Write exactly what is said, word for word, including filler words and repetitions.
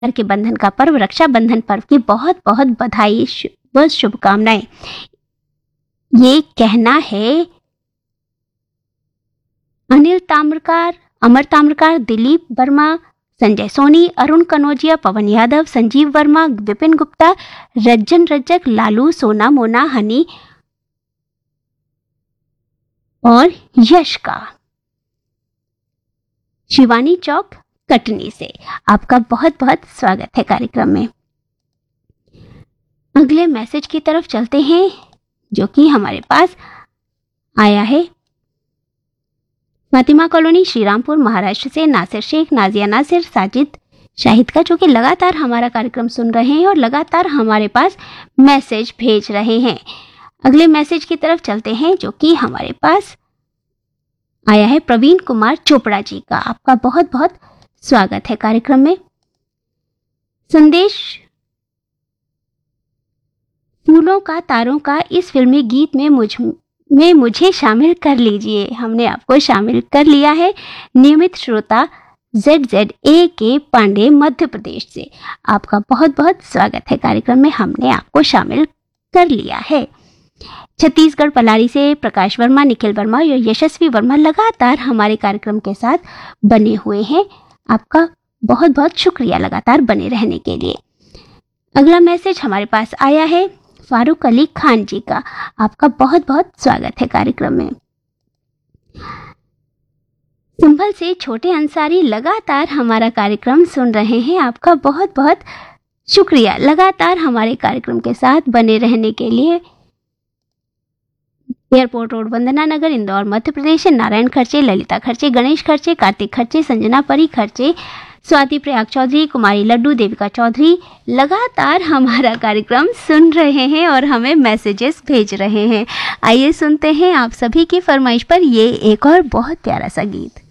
के बंधन का पर्व रक्षाबंधन पर्व की बहुत बहुत बधाई व शुभकामनाएं। ये कहना है अनिल ताम्रकार, अमर ताम्रकार, दिलीप वर्मा, संजय सोनी, अरुण कनौजिया, पवन यादव, संजीव वर्मा, विपिन गुप्ता, रज्जन रज्जक, लालू, सोना, मोना, हनी और यश का। शिवानी चौक कटनी से आपका बहुत बहुत स्वागत है कार्यक्रम में। अगले मैसेज की तरफ चलते हैं जो कि हमारे पास आया है फातिमा कॉलोनी श्रीरामपुर महाराष्ट्र से नासिर शेख, नाजिया नासिर, साजिद शाहिद का, जो कि लगातार हमारा कार्यक्रम सुन रहे हैं और लगातार हमारे पास मैसेज भेज रहे हैं। अगले मैसेज की तरफ चलते हैं जो कि हमारे पास आया है प्रवीण कुमार चोपड़ा जी का। आपका बहुत बहुत स्वागत है कार्यक्रम में। संदेश फूलों का तारों का इस फिल्मी गीत में मुझ में मुझे शामिल कर लीजिए। हमने आपको शामिल कर लिया है। नियमित श्रोता जेड जेड ए के पांडे मध्य प्रदेश से आपका बहुत बहुत स्वागत है कार्यक्रम में। हमने आपको शामिल कर लिया है। छत्तीसगढ़ पलारी से प्रकाश वर्मा, निखिल वर्मा और यशस्वी वर्मा लगातार हमारे कार्यक्रम के साथ बने हुए हैं। आपका बहुत बहुत शुक्रिया लगातार बने रहने के लिए। अगला मैसेज हमारे पास आया है फारूक अली खान जी का। आपका बहुत बहुत स्वागत है कार्यक्रम में। संभल से छोटे अंसारी लगातार हमारा कार्यक्रम सुन रहे हैं। आपका बहुत बहुत शुक्रिया लगातार हमारे कार्यक्रम के साथ बने रहने के लिए। एयरपोर्ट रोड, वंदना नगर, इंदौर मध्य प्रदेश से नारायण खर्चे, ललिता खर्चे, गणेश खर्चे, कार्तिक खर्चे, संजना परी खर्चे, स्वाति प्रयाग चौधरी, कुमारी लड्डू, देविका चौधरी लगातार हमारा कार्यक्रम सुन रहे हैं और हमें मैसेजेस भेज रहे हैं। आइए सुनते हैं आप सभी की फरमाइश पर ये एक और बहुत प्यारा सा गीत।